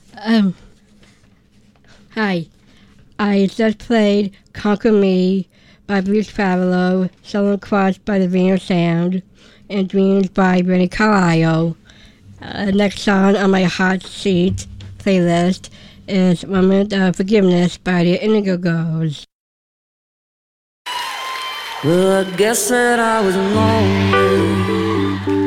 Um, Hi. I just played Conquer Me by Bruce Fariello, Southern Cross by the Venus Sound, and Dreams by Rennie Carlisle. Next song on my Hot Seat playlist is Moment of Forgiveness by the Indigo Girls. Well, I guess that I was lonely